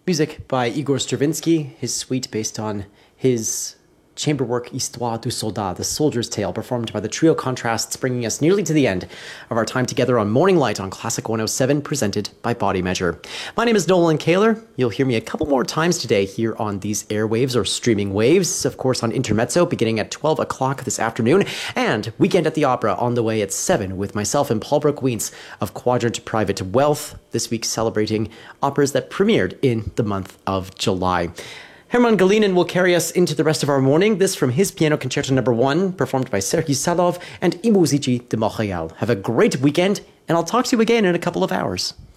Music by Igor Stravinsky, his suite based on his chamber work Histoire du Soldat, The Soldier's Tale, performed by the Trio Contrasts, bringing us nearly to the end of our time together on Morning Light on Classic 107, presented by Body Measure. My name is Nolan Kaler. You'll hear me a couple more times today here on these airwaves or streaming waves, of course on Intermezzo, beginning at 12 o'clock this afternoon, and Weekend at the Opera on the way at 7 with myself and Paul Brook-Wiens of Quadrant Private Wealth, this week celebrating operas that premiered in the month of July. Herman Galinin will carry us into the rest of our morning. This from his Piano Concerto No. 1, performed by Sergei Salov and I Musici de Montréal. Have a great weekend, and I'll talk to you again in a couple of hours.